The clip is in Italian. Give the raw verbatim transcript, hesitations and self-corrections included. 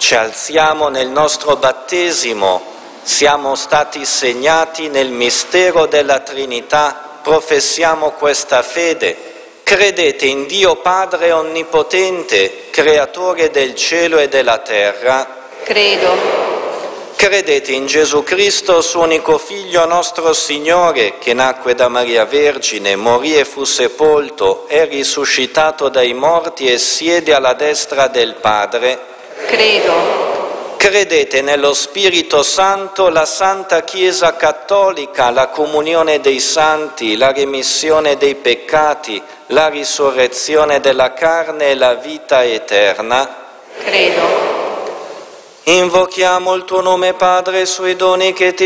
Ci alziamo nel nostro battesimo, siamo stati segnati nel mistero della Trinità, professiamo questa fede. Credete in Dio Padre Onnipotente, Creatore del cielo e della terra? Credo. Credete in Gesù Cristo, suo unico Figlio, nostro Signore, che nacque da Maria Vergine, morì e fu sepolto, è risuscitato dai morti e siede alla destra del Padre? Credo. Credete nello Spirito Santo, la Santa Chiesa Cattolica, la comunione dei santi, la remissione dei peccati, la risurrezione della carne e la vita eterna? Credo. Invochiamo il tuo nome, Padre, sui doni che ti